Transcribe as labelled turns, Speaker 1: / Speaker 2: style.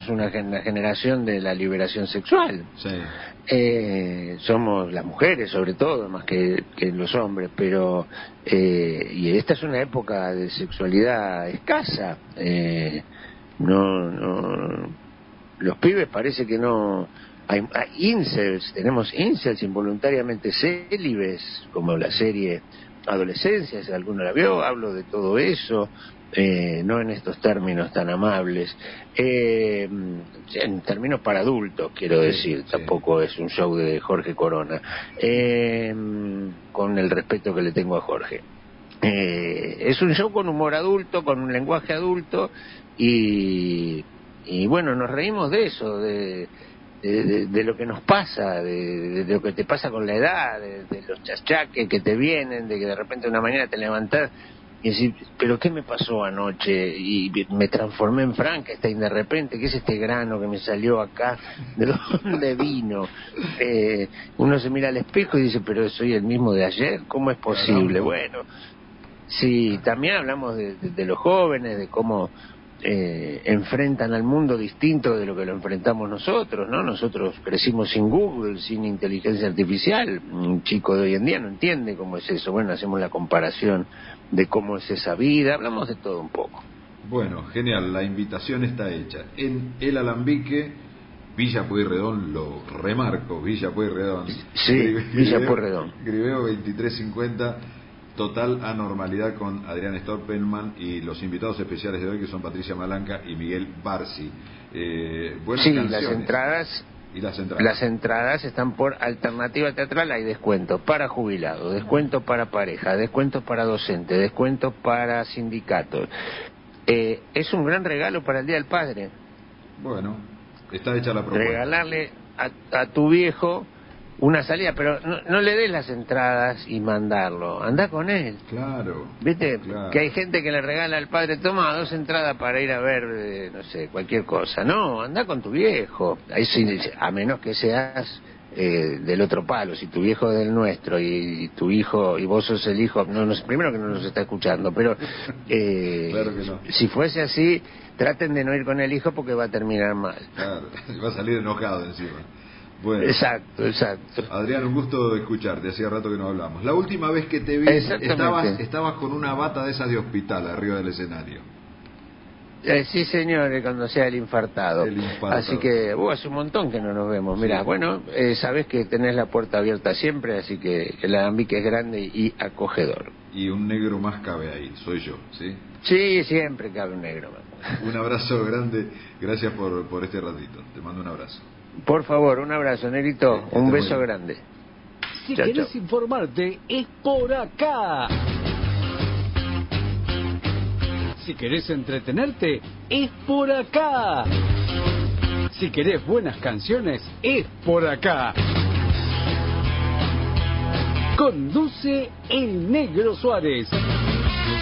Speaker 1: una generación de la liberación sexual.
Speaker 2: Sí.
Speaker 1: Somos las mujeres, sobre todo, más que los hombres, pero y esta es una época de sexualidad escasa. No, los pibes parece que no. Hay incels, tenemos incels involuntariamente célibes, como la serie Adolescencia, si alguno la vio, hablo de todo eso, no en estos términos tan amables, en términos para adultos, quiero decir, tampoco es un show de Jorge Corona, con el respeto que le tengo a Jorge. Es un show con humor adulto, con un lenguaje adulto, y bueno, nos reímos de eso, de lo que nos pasa, de lo que te pasa con la edad, de los chaschaques que te vienen, de que de repente una mañana te levantás y decís, pero ¿qué me pasó anoche? Y me transformé en Frankenstein de repente, ¿qué es este grano que me salió acá? ¿De dónde vino? Uno se mira al espejo y dice, pero soy el mismo de ayer, ¿cómo es posible? Bueno, sí, también hablamos de los jóvenes, de cómo enfrentan al mundo distinto de lo que lo enfrentamos nosotros, ¿no? Nosotros crecimos sin Google, sin inteligencia artificial. Un chico de hoy en día no entiende cómo es eso. Bueno, hacemos la comparación de cómo es esa vida, hablamos de todo un poco.
Speaker 2: Bueno, genial, la invitación está hecha. En El Alambique, Villa Pueyrredón, lo remarco, Villa Pueyrredón.
Speaker 1: Sí, Villa Pueyrredón.
Speaker 2: Griveo 2350. Total anormalidad con Adrián Storpenman y los invitados especiales de hoy, que son Patricia Malanca y Miguel Barsi. Buenas canciones. Las entradas
Speaker 1: están por Alternativa Teatral. Hay descuentos para jubilados, descuentos para pareja, descuentos para docentes, descuentos para sindicatos. Es un gran regalo para el Día del Padre.
Speaker 2: Bueno, está hecha la propuesta.
Speaker 1: Regalarle a tu viejo una salida, pero no le des las entradas y mandarlo, anda con él.
Speaker 2: Claro.
Speaker 1: ¿Viste?
Speaker 2: Claro.
Speaker 1: Que hay gente que le regala al padre, toma 2 entradas para ir a ver, no sé, cualquier cosa. No, anda con tu viejo. Ahí sí, a menos que seas del otro palo, si tu viejo es del nuestro y tu hijo, y vos sos el hijo, primero que no nos está escuchando, pero
Speaker 2: claro que no.
Speaker 1: Si fuese así, traten de no ir con el hijo porque va a terminar mal.
Speaker 2: Claro, va a salir enojado encima. Bueno,
Speaker 1: exacto.
Speaker 2: Adrián, un gusto escucharte, hacía rato que no hablamos. La última vez que te vi estabas con una bata de esas de hospital arriba del escenario.
Speaker 1: Sí, señor, cuando sea el infartado. Así que, hace un montón que no nos vemos. Mirá, bueno, sabés que tenés la puerta abierta siempre, así que el Alambique es grande y acogedor.
Speaker 2: Y un negro más cabe ahí, soy yo, ¿sí?
Speaker 1: Sí, siempre cabe un negro más.
Speaker 2: Un abrazo grande, gracias por este ratito, te mando un abrazo.
Speaker 1: Por favor, un abrazo, negrito, un beso grande.
Speaker 3: Si querés informarte, es por acá. Si querés entretenerte, es por acá. Si querés buenas canciones, es por acá. Conduce el Negro Suárez.